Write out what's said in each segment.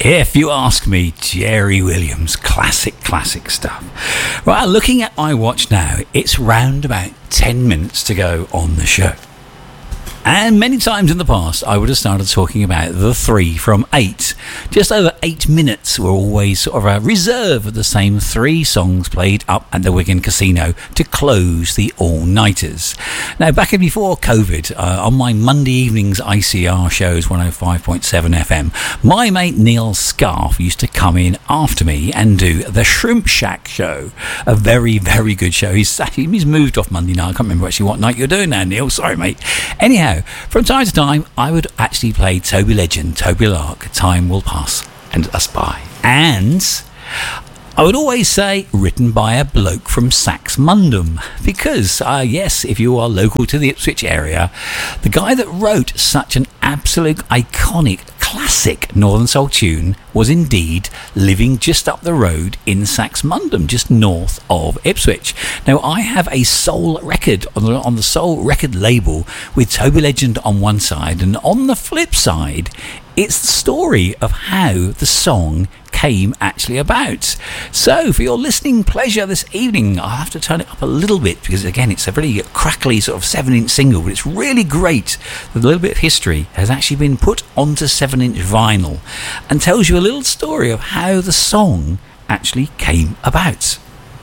If you ask me, Jerry Williams, classic stuff. Right, looking at my watch now, it's round about 10 minutes to go on the show. And many times in the past, I would have started talking about the 3 from 8. Just over 8 minutes were always sort of a reserve of the same 3 songs played up at the Wigan Casino to close the all-nighters. Now, back in before COVID, on my Monday evenings ICR shows, 105.7 FM, my mate Neil Scarf used to come in after me and do the Shrimp Shack show. A very, very good show. He's moved off Monday night. I can't remember actually what night you're doing now, Neil. Sorry, mate. Anyhow, from time to time, I would actually play Toby Legend, Toby Lark, Time Will Pass and Us By. And I would always say, written by a bloke from Saxmundham, because, yes, if you are local to the Ipswich area, the guy that wrote such an absolute iconic, classic Northern Soul tune was indeed living just up the road in Saxmundham, just north of Ipswich. Now, I have a soul record on the soul record label with Toby Legend on one side, and on the flip side, it's the story of how the song came actually about. So for your listening pleasure this evening, I'll have to turn it up a little bit because again it's a very crackly sort of 7-inch single, but it's really great that a little bit of history has actually been put onto 7-inch vinyl and tells you a little story of how the song actually came about.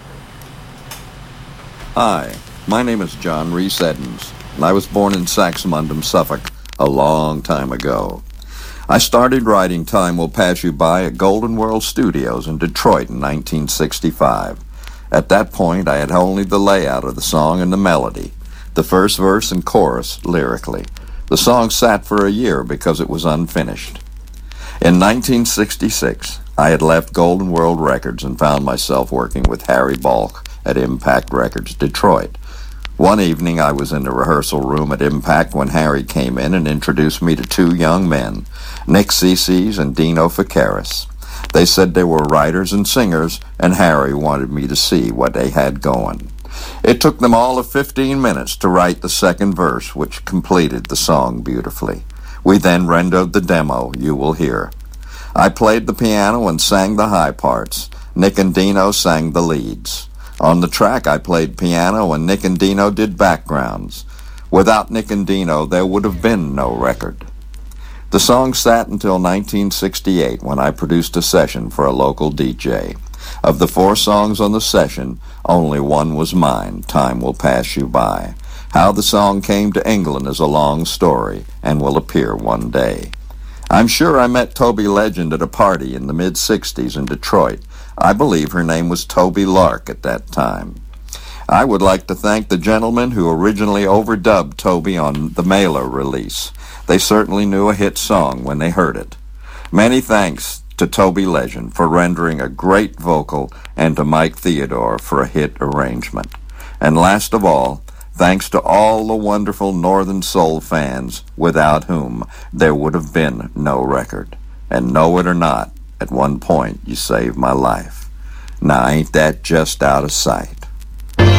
Hi, my name is John Rhys Edens, and I was born in Saxmundham, Suffolk, a long time ago. I started writing Time Will Pass You By at Golden World Studios in Detroit in 1965. At that point, I had only the layout of the song and the melody, the first verse and chorus lyrically. The song sat for a year because it was unfinished. In 1966, I had left Golden World Records and found myself working with Harry Balk at Impact Records, Detroit. One evening, I was in the rehearsal room at Impact when Harry came in and introduced me to 2 young men, Nick Cece and Dino Ficaris. They said they were writers and singers, and Harry wanted me to see what they had going. It took them all of 15 minutes to write the second verse, which completed the song beautifully. We then rendered the demo you will hear. I played the piano and sang the high parts. Nick and Dino sang the leads. On the track, I played piano and Nick and Dino did backgrounds. Without Nick and Dino, there would have been no record. The song sat until 1968 when I produced a session for a local DJ. Of the 4 songs on the session, only one was mine, Time Will Pass You By. How the song came to England is a long story and will appear one day. I'm sure I met Toby Legend at a party in the mid-60s in Detroit. I believe her name was Toby Lark at that time. I would like to thank the gentlemen who originally overdubbed Toby on the Mailer release. They certainly knew a hit song when they heard it. Many thanks to Toby Legend for rendering a great vocal and to Mike Theodore for a hit arrangement. And last of all, thanks to all the wonderful Northern Soul fans without whom there would have been no record. And know it or not, at one point you saved my life. Now ain't that just out of sight?